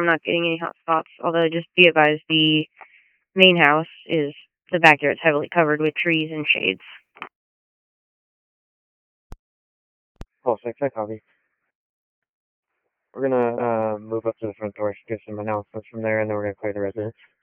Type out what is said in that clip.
I'm not getting any hot spots. Although, just be advised, the main house is the backyard's heavily covered with trees and shades. Oh, 6, I copy. We're gonna move up to the front door, get some announcements from there, and then we're gonna clear the residence.